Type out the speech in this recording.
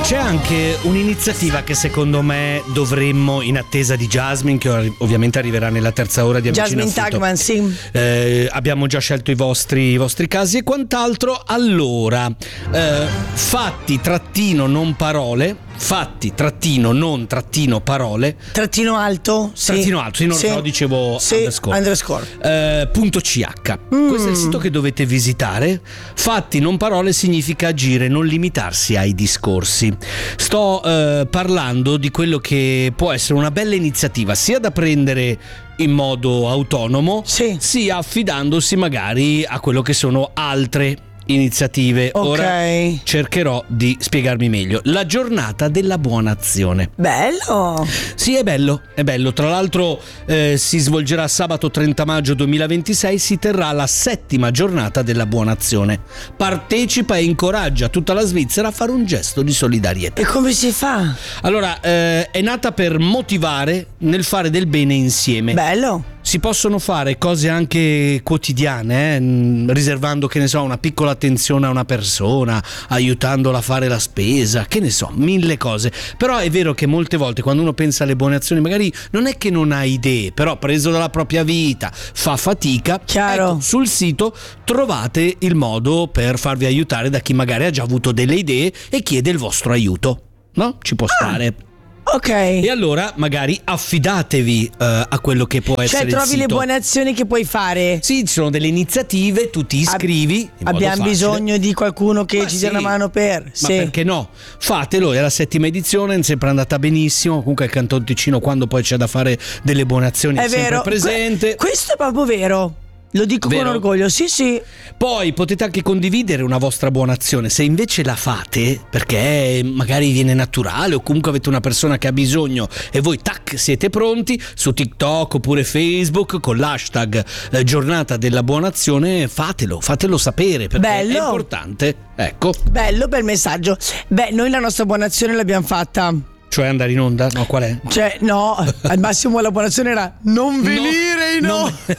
C'è anche un'iniziativa che secondo me dovremmo, in attesa di Jasmine, che ovviamente arriverà nella terza ora di Amici in Jasmine Affitto. Tagman, sì. Abbiamo già scelto i vostri casi e quant'altro. Allora, fatti trattino non parole. Fatti trattino non trattino parole. Trattino alto? Sì. Trattino alto, sì, non Sì. lo dicevo Sì, underscore. punto .ch. Questo è il sito che dovete visitare. Fatti non parole significa agire, non limitarsi ai discorsi. Sto parlando di quello che può essere una bella iniziativa, sia da prendere in modo autonomo, Sì. sia affidandosi magari a quello che sono altre iniziative. Ok. Ora cercherò di spiegarmi meglio. La giornata della buona azione. Bello. Sì, è bello. Tra l'altro si svolgerà sabato 30 maggio 2026, si terrà la 7ª giornata della buona azione. Partecipa e incoraggia tutta la Svizzera a fare un gesto di solidarietà. E come si fa? Allora, è nata per motivare nel fare del bene insieme. Bello. Si possono fare cose anche quotidiane, riservando, che ne so, una piccola attenzione a una persona, aiutandola a fare la spesa, che ne so, 1000 cose. Però è vero che molte volte quando uno pensa alle buone azioni magari non è che non ha idee, però preso dalla propria vita fa fatica. Chiaro. Ecco, sul sito trovate il modo per farvi aiutare da chi magari ha già avuto delle idee e chiede il vostro aiuto, no? Ci può stare. Ok. E allora magari affidatevi a quello che può essere il trovi sito. le buone azioni che puoi fare. Sì, ci sono delle iniziative, tu ti iscrivi in modo Abbiamo facile. bisogno di qualcuno che Ma ci dia sì, una mano per. Ma Sì. perché no? Fatelo, è la 7ª edizione, è sempre andata benissimo. Comunque il Canton Ticino, quando poi c'è da fare delle buone azioni, è sempre vero. presente. Questo è proprio vero. Lo dico Vero? con orgoglio, sì sì. Poi potete anche condividere una vostra buona azione. Se invece la fate perché magari viene naturale o comunque avete una persona che ha bisogno e voi tac siete pronti, su TikTok oppure Facebook con l'hashtag giornata della buona azione, fatelo sapere, perché Bello. è importante. Ecco. Bello, bel messaggio. Beh, noi la nostra buona azione l'abbiamo fatta. Cioè andare in onda? No, qual è? Cioè, no, al massimo la buona azione era non venire in onda.